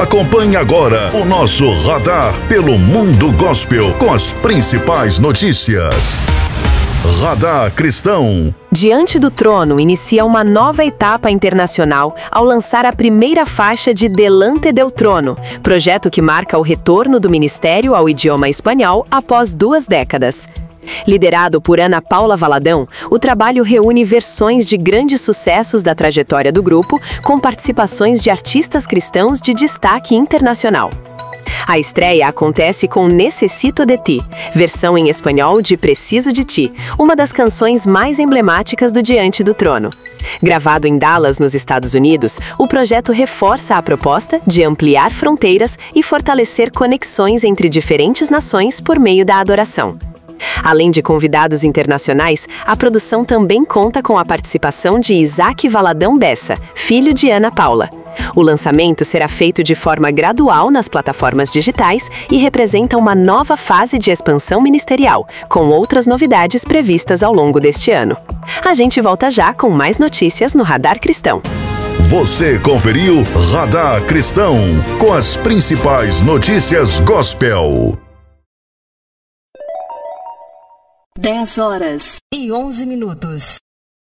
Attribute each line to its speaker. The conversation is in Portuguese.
Speaker 1: Acompanhe agora o nosso radar pelo mundo gospel com as principais notícias. Radar Cristão.
Speaker 2: Diante do Trono inicia uma nova etapa internacional ao lançar a primeira faixa de Delante del Trono, projeto que marca o retorno do ministério ao idioma espanhol após 2 décadas. Liderado por Ana Paula Valadão, o trabalho reúne versões de grandes sucessos da trajetória do grupo, com participações de artistas cristãos de destaque internacional. A estreia acontece com Necesito de Ti, versão em espanhol de Preciso de Ti, uma das canções mais emblemáticas do Diante do Trono. Gravado em Dallas, nos Estados Unidos, o projeto reforça a proposta de ampliar fronteiras e fortalecer conexões entre diferentes nações por meio da adoração. Além de convidados internacionais, a produção também conta com a participação de Isaac Valadão Bessa, filho de Ana Paula. O lançamento será feito de forma gradual nas plataformas digitais e representa uma nova fase de expansão ministerial, com outras novidades previstas ao longo deste ano. A gente volta já com mais notícias no Radar Cristão.
Speaker 1: Você conferiu Radar Cristão com as principais notícias gospel.
Speaker 3: 10 horas e 11 minutos.